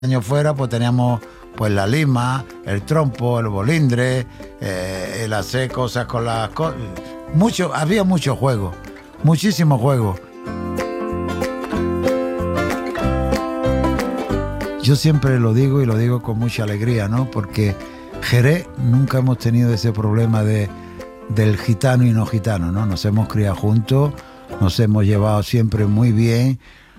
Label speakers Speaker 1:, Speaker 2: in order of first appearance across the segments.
Speaker 1: años fuera, pues teníamos pues la lima, el trompo, el bolindre, el hacer cosas con las cosas. Había muchos juegos, muchísimos juegos. Yo siempre lo digo y lo digo con mucha alegría, ¿no? Porque Jerez nunca hemos tenido ese problema del gitano y no gitano, ¿no? Nos hemos criado juntos, nos hemos llevado siempre muy bien.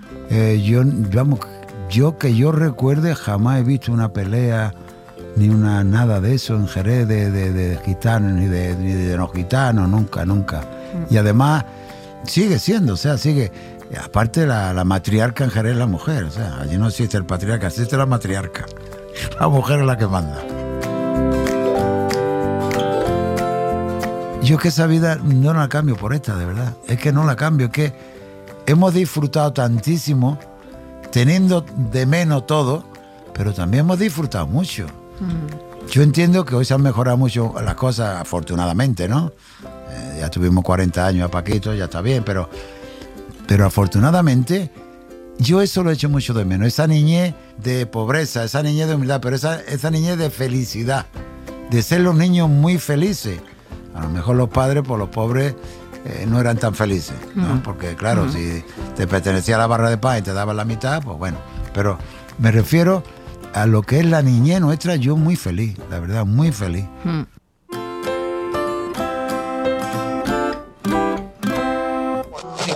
Speaker 1: Yo que yo recuerde jamás he visto una pelea ni nada de eso en Jerez de gitanos ni de no gitanos, nunca. Y además sigue siendo, o sea, aparte la matriarca en Jerez es la mujer, o sea, allí no existe el patriarca, existe la matriarca. La mujer es la que manda. Yo que esa vida no la cambio por esta, de verdad. Es que no la cambio, es que hemos disfrutado tantísimo, teniendo de menos todo, pero también hemos disfrutado mucho. Yo entiendo que hoy se han mejorado mucho las cosas, afortunadamente, ¿no? Ya tuvimos 40 años a Paquito, ya está bien, pero afortunadamente yo eso lo echo mucho de menos. Esa niñez de pobreza, esa niñez de humildad, pero esa niñez de felicidad, de ser los niños muy felices. A lo mejor los padres, por los pobres, no eran tan felices, ¿no? Porque claro, si te pertenecía a la barra de pan y te daban la mitad, pues bueno. Pero me refiero a lo que es la niñez nuestra, yo muy feliz, la verdad, muy feliz.